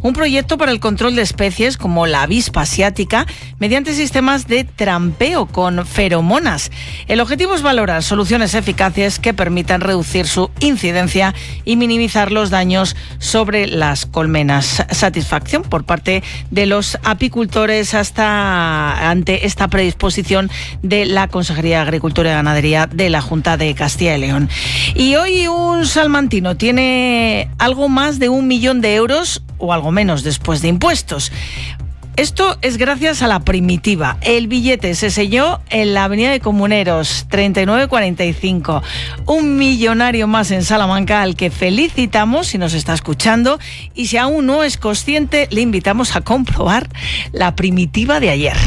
un proyecto para el control de especies como la avispa asiática mediante sistemas de trampeo con feromonas. El objetivo es valorar soluciones eficaces que permitan reducir su incidencia y minimizar los daños sobre las colmenas. Satisfacción por parte de los apicultores ante esta predisposición de la Consejería de Agricultura y Ganadería de la Junta de Castilla y León. Y hoy un salmantino tiene algo más de 1 millón de euros o algo menos después de impuestos. Esto es gracias a la primitiva. El billete se selló en la avenida de Comuneros, 3945. Un millonario más en Salamanca al que felicitamos si nos está escuchando, y si aún no es consciente, le invitamos a comprobar la primitiva de ayer.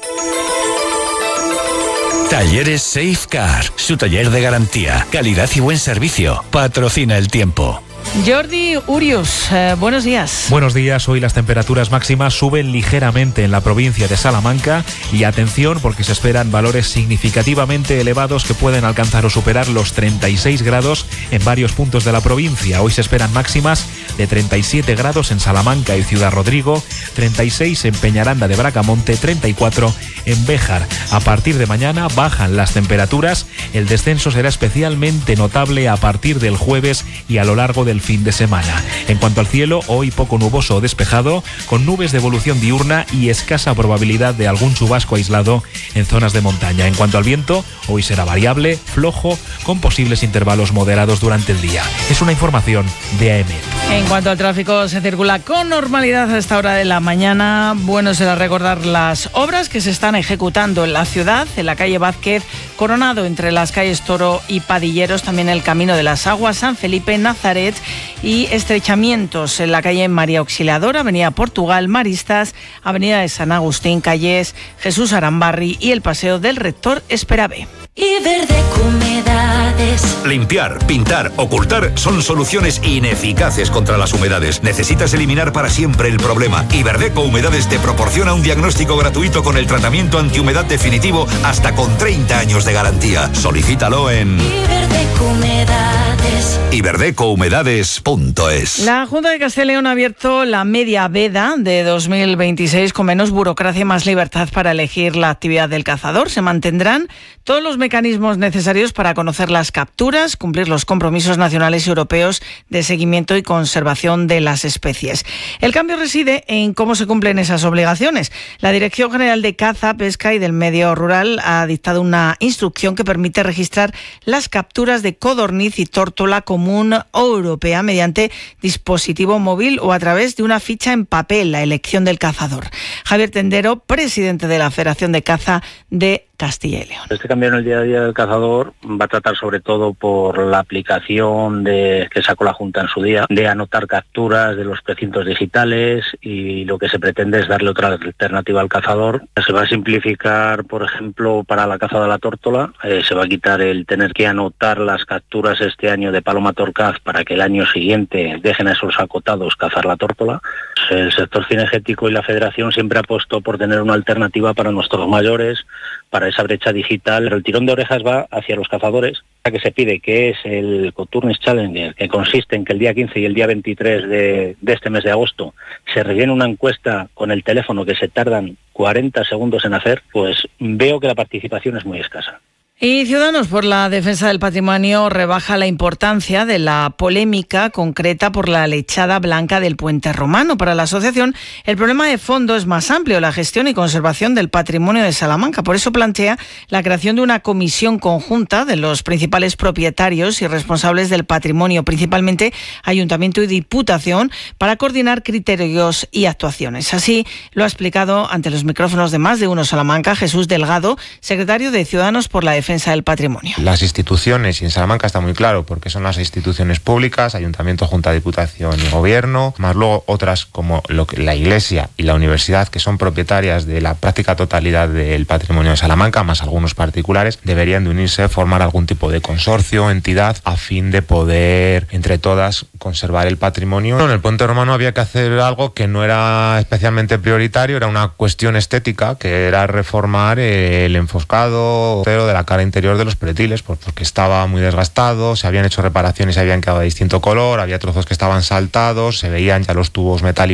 Talleres Safecar, su taller de garantía, calidad y buen servicio. Patrocina el tiempo. Jordi Urius, buenos días. Buenos días. Hoy las temperaturas máximas suben ligeramente en la provincia de Salamanca y atención porque se esperan valores significativamente elevados que pueden alcanzar o superar los 36 grados en varios puntos de la provincia. Hoy se esperan máximas de 37 grados en Salamanca y Ciudad Rodrigo, 36 en Peñaranda de Bracamonte, 34 en Béjar. A partir de mañana bajan las temperaturas. El descenso será especialmente notable a partir del jueves y a lo largo del fin de semana. En cuanto al cielo, hoy poco nuboso o despejado, con nubes de evolución diurna y escasa probabilidad de algún chubasco aislado en zonas de montaña. En cuanto al viento, hoy será variable, flojo, con posibles intervalos moderados durante el día. Es una información de AEMET. En cuanto al tráfico, se circula con normalidad a esta hora de la mañana. Bueno será recordar las obras que se están ejecutando en la ciudad, en la calle Vázquez, Coronado, entre las calles Toro y Padilleros, también el Camino de las Aguas, San Felipe, Nazaret, y estrechamientos en la calle María Auxiliadora, Avenida Portugal, Maristas, Avenida de San Agustín, calles Jesús Arambarri y el Paseo del Rector Esperavé. Iberdeco Humedades. Limpiar, pintar, ocultar son soluciones ineficaces contra las humedades. Necesitas eliminar para siempre el problema. Iberdeco Humedades te proporciona un diagnóstico gratuito con el tratamiento antihumedad definitivo hasta con 30 años de garantía. Solicítalo en Iberdeco Humedades. iberdecohumedades.es. La Junta de Castilla y León ha abierto la media veda de 2026 con menos burocracia y más libertad para elegir la actividad del cazador. Se mantendrán todos los mecanismos necesarios para conocer las capturas, cumplir los compromisos nacionales y europeos de seguimiento y conservación de las especies. El cambio reside en cómo se cumplen esas obligaciones. La Dirección General de Caza, Pesca y del Medio Rural ha dictado una instrucción que permite registrar las capturas de codorniz y tórtola común o europea mediante dispositivo móvil o a través de una ficha en papel, la elección del cazador. Javier Tendero, presidente de la Federación de Caza de Castilla y León. Este cambio en el día a día del cazador va a tratar sobre todo por la aplicación que sacó la Junta en su día, de anotar capturas de los precintos digitales, y lo que se pretende es darle otra alternativa al cazador. Se va a simplificar, por ejemplo, para la caza de la tórtola, se va a quitar el tener que anotar las capturas este año de paloma torcaz para que el año siguiente dejen a esos acotados cazar la tórtola. El sector cinegético y la Federación siempre ha apostado por tener una alternativa para nuestros mayores, para esa brecha digital, pero el tirón de orejas va hacia los cazadores, que se pide, que es el Coturnis Challenger, que consiste en que el día 15 y el día 23 de este mes de agosto se rellene una encuesta con el teléfono que se tardan 40 segundos en hacer. Pues veo que la participación es muy escasa. Y Ciudadanos por la Defensa del Patrimonio rebaja la importancia de la polémica concreta por la lechada blanca del Puente Romano. Para la asociación, el problema de fondo es más amplio, la gestión y conservación del patrimonio de Salamanca. Por eso plantea la creación de una comisión conjunta de los principales propietarios y responsables del patrimonio, principalmente Ayuntamiento y Diputación, para coordinar criterios y actuaciones. Así lo ha explicado ante los micrófonos de Más de Uno Salamanca Jesús Delgado, secretario de Ciudadanos por la Defensa del Patrimonio. Las instituciones, y en Salamanca está muy claro, porque son las instituciones públicas, Ayuntamiento, Junta, Diputación y Gobierno, más luego otras como la Iglesia y la Universidad, que son propietarias de la práctica totalidad del patrimonio de Salamanca, más algunos particulares, deberían de unirse, formar algún tipo de consorcio, entidad, a fin de poder, entre todas, conservar el patrimonio. En el Puente Romano había que hacer algo que no era especialmente prioritario, era una cuestión estética, que era reformar el enfoscado de la cara interior de los pretiles, porque estaba muy desgastado, se habían hecho reparaciones y habían quedado de distinto color, había trozos que estaban saltados, se veían ya los tubos metálicos